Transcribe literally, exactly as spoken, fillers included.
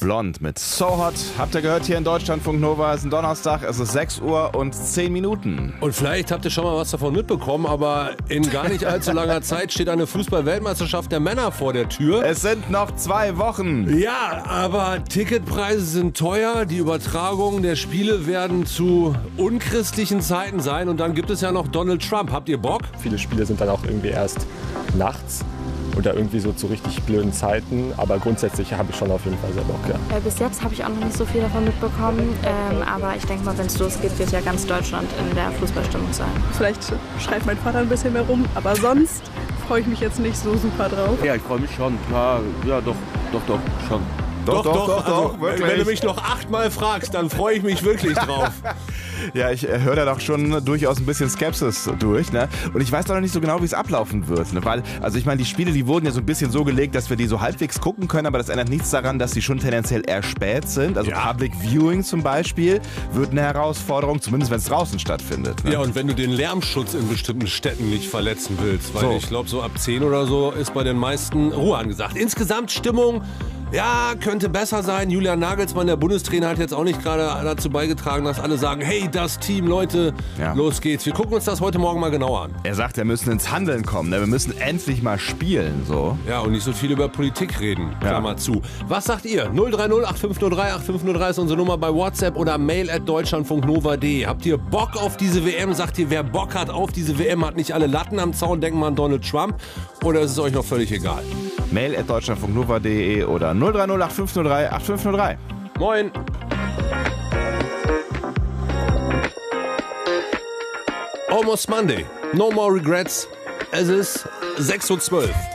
Blond mit So Hot. Habt ihr gehört hier in Deutschlandfunk Nova? Es ist ein Donnerstag, es ist sechs Uhr und zehn Minuten. Und vielleicht habt ihr schon mal was davon mitbekommen, aber in gar nicht allzu langer Zeit steht eine Fußball-Weltmeisterschaft der Männer vor der Tür. Es sind noch zwei Wochen. Ja, aber Ticketpreise sind teuer, die Übertragungen der Spiele werden zu unchristlichen Zeiten sein und dann gibt es ja noch Donald Trump. Habt ihr Bock? Viele Spiele sind dann auch irgendwie erst nachts oder irgendwie so zu richtig blöden Zeiten, aber grundsätzlich habe ich schon auf jeden Fall sehr Bock, ja. Äh, bis jetzt habe ich auch noch nicht so viel davon mitbekommen, ähm, aber ich denke mal, wenn es losgeht, wird ja ganz Deutschland in der Fußballstimmung sein. Vielleicht schreit mein Vater ein bisschen mehr rum, aber sonst freue ich mich jetzt nicht so super drauf. Ja, ich freue mich schon. Ja, ja, doch, doch, doch, schon. Doch, doch, doch, doch, doch also, wirklich. Wenn du mich noch achtmal fragst, dann freue ich mich wirklich drauf. Ja, ich äh, höre da doch schon durchaus ein bisschen Skepsis durch, ne? Und ich weiß doch noch nicht so genau, wie es ablaufen wird, ne? Weil, also ich meine, die Spiele, die wurden ja so ein bisschen so gelegt, dass wir die so halbwegs gucken können, aber das ändert nichts daran, dass sie schon tendenziell eher spät sind. Also Ja. Public Viewing zum Beispiel wird eine Herausforderung, zumindest wenn es draußen stattfindet. Ne? Ja, und wenn du den Lärmschutz in bestimmten Städten nicht verletzen willst, weil So. ich glaube, so ab zehn oder so ist bei den meisten Ruhe angesagt. Insgesamt Stimmung, ja, könnte besser sein. Julian Nagelsmann, der Bundestrainer, hat jetzt auch nicht gerade dazu beigetragen, dass alle sagen, hey, das Team, Leute, Ja. los geht's. Wir gucken uns das heute Morgen mal genauer an. Er sagt, wir müssen ins Handeln kommen, ne? Wir müssen endlich mal spielen, so. Ja, und nicht so viel über Politik reden, Ja. Klammer zu. Was sagt ihr? null drei null acht fünf null drei acht fünf null drei ist unsere Nummer bei WhatsApp oder mail at deutschlandfunknova punkt de. Habt ihr Bock auf diese W M? Sagt ihr, wer Bock hat auf diese W M, hat nicht alle Latten am Zaun, denken wir an Donald Trump? Oder ist es euch noch völlig egal? mail at deutschlandfunknova punkt de oder null drei null acht fünf null drei acht fünf null drei. Moin! Almost Monday. No more regrets. Es ist sechs Uhr zwölf.